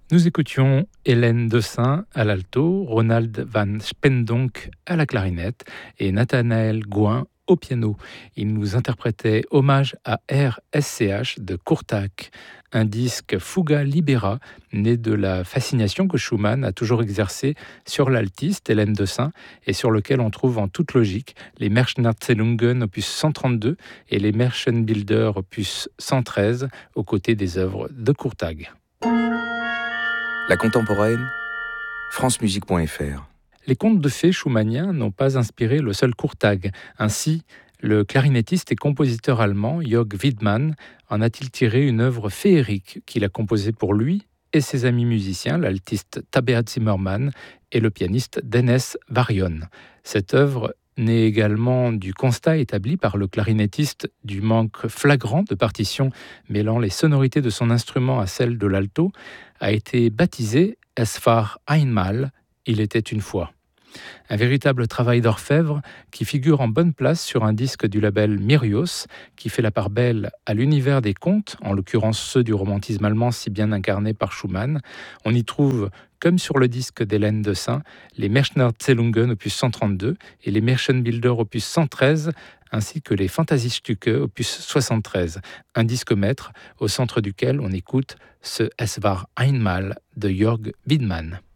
Nous écoutions Hélène Dessin à l'alto, Ronald van Spendonck à la clarinette et Nathanaël Gouin au piano. Ils nous interprétaient Hommage à RSCH de Courtac, un disque Fuga Libera, né de la fascination que Schumann a toujours exercée sur l'altiste Hélène Dessin et sur lequel on trouve en toute logique les Märchenerzählungen opus 132 et les Märchenbilder opus 113 aux côtés des œuvres de Courtag. La contemporaine, francemusique.fr. Les contes de fées schumanniens n'ont pas inspiré le seul Courtag. Ainsi, le clarinettiste et compositeur allemand Jörg Widmann en a-t-il tiré une œuvre féerique qu'il a composée pour lui et ses amis musiciens, l'altiste Tabea Zimmermann et le pianiste Dennis Varion. Cette œuvre naît également du constat établi par le clarinettiste du manque flagrant de partitions mêlant les sonorités de son instrument à celles de l'alto, a été baptisée Es war einmal, il était une fois. Un véritable travail d'orfèvre qui figure en bonne place sur un disque du label Myrios, qui fait la part belle à l'univers des contes, en l'occurrence ceux du romantisme allemand si bien incarné par Schumann. On y trouve, comme sur le disque d'Hélène Dessin, les Märchenerzählungen opus 132 et les Märchenbilder opus 113, ainsi que les Fantasiestücke opus 73, un disque maître au centre duquel on écoute ce Es war einmal de Jörg Widmann.